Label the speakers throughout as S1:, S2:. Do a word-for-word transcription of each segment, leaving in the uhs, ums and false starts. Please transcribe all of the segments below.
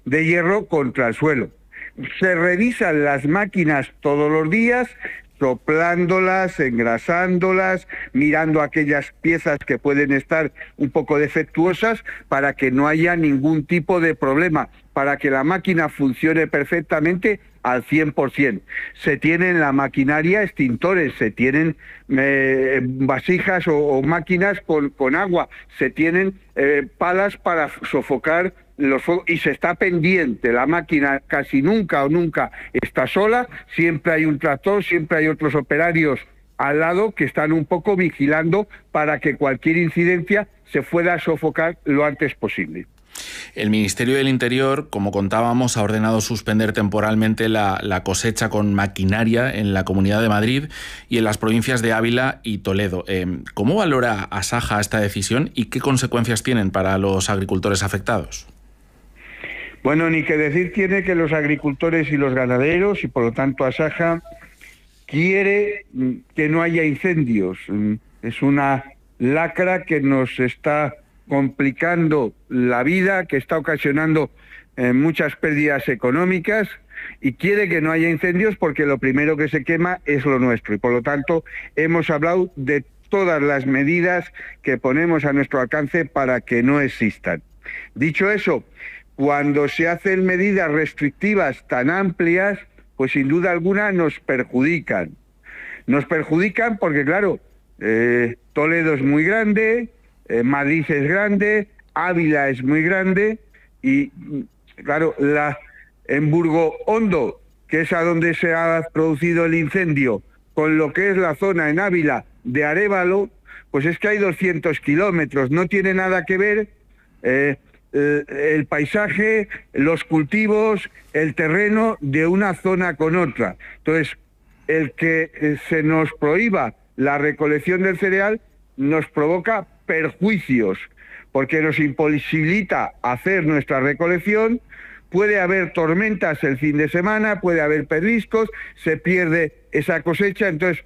S1: de hierro contra el suelo. Se revisan las máquinas todos los días, soplándolas, engrasándolas, mirando aquellas piezas que pueden estar un poco defectuosas para que no haya ningún tipo de problema, para que la máquina funcione perfectamente al cien por cien. Se tienen la maquinaria extintores, se tienen eh, vasijas o, o máquinas con, con agua, se tienen eh, palas para sofocar los fuegos, y se está pendiente. La máquina casi nunca o nunca está sola, siempre hay un tractor, siempre hay otros operarios al lado que están un poco vigilando para que cualquier incidencia se pueda sofocar lo antes posible.
S2: El Ministerio del Interior, como contábamos, ha ordenado suspender temporalmente la, la cosecha con maquinaria en la Comunidad de Madrid y en las provincias de Ávila y Toledo. Eh, ¿Cómo valora Asaja esta decisión y qué consecuencias tienen para los agricultores afectados?
S1: Bueno, ni que decir tiene que los agricultores y los ganaderos, y por lo tanto Asaja, quiere que no haya incendios. Es una lacra que nos está complicando la vida, que está ocasionando eh, muchas pérdidas económicas, y quiere que no haya incendios porque lo primero que se quema es lo nuestro, y por lo tanto hemos hablado de todas las medidas que ponemos a nuestro alcance para que no existan. Dicho eso, cuando se hacen medidas restrictivas tan amplias, pues sin duda alguna nos perjudican. Nos perjudican porque, claro, eh, Toledo es muy grande, eh, Madrid es grande, Ávila es muy grande, y, claro, la, en Burgo Hondo, que es a donde se ha producido el incendio, con lo que es la zona en Ávila de Arévalo, pues es que hay doscientos kilómetros, no tiene nada que ver eh, el, el paisaje, los cultivos, el terreno de una zona con otra. Entonces, el que se nos prohíba la recolección del cereal nos provoca perjuicios, porque nos imposibilita hacer nuestra recolección. Puede haber tormentas el fin de semana, puede haber pedriscos, se pierde esa cosecha. Entonces,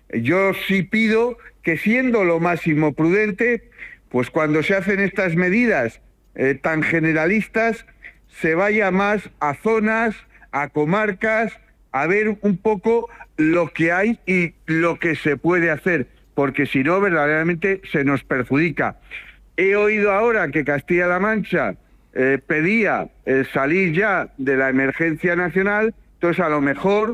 S1: yo sí pido que, siendo lo máximo prudente, pues cuando se hacen estas medidas eh, tan generalistas, se vaya más a zonas, a comarcas, a ver un poco lo que hay y lo que se puede hacer, porque si no, verdaderamente se nos perjudica. He oído ahora que Castilla-La Mancha eh, pedía el salir ya de la emergencia nacional, entonces a lo mejor,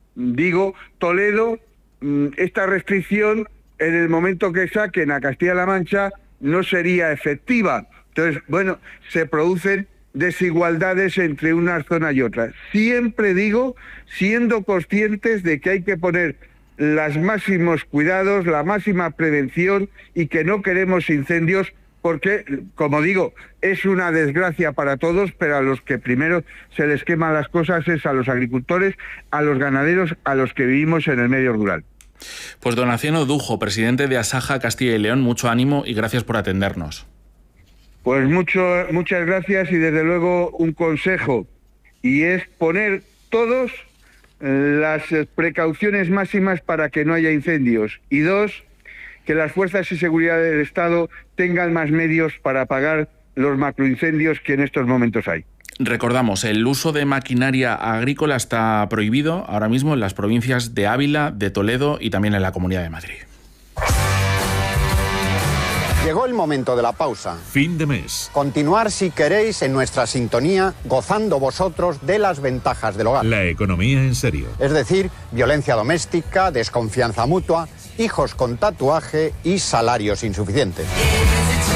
S1: digo, Toledo, esta restricción en el momento que saquen a Castilla-La Mancha no sería efectiva. Entonces, bueno, se producen desigualdades entre una zona y otra. Siempre digo, siendo conscientes de que hay que poner los máximos cuidados, la máxima prevención, y que no queremos incendios porque, como digo, es una desgracia para todos, pero a los que primero se les queman las cosas es a los agricultores, a los ganaderos, a los que vivimos en el medio rural.
S2: Pues don Aciano Dujo, presidente de Asaja Castilla y León, mucho ánimo y gracias por atendernos.
S1: Pues mucho, muchas gracias, y desde luego un consejo, y es poner todos las precauciones máximas para que no haya incendios, y dos, que las fuerzas de seguridad del Estado tengan más medios para apagar los macroincendios que en estos momentos hay.
S2: Recordamos, el uso de maquinaria agrícola está prohibido ahora mismo en las provincias de Ávila, de Toledo y también en la Comunidad de Madrid.
S3: Llegó el momento de la pausa.
S4: Fin de mes.
S3: Continuar, si queréis, en nuestra sintonía, gozando vosotros de las ventajas del hogar.
S4: La economía en serio.
S3: Es decir, violencia doméstica, desconfianza mutua, hijos con tatuaje y salarios insuficientes.